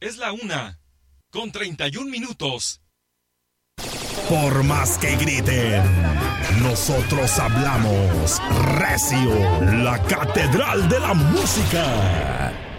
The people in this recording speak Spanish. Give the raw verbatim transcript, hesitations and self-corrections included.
Es la una, con treinta y un minutos. Por más que griten, nosotros hablamos recio, la catedral de la música.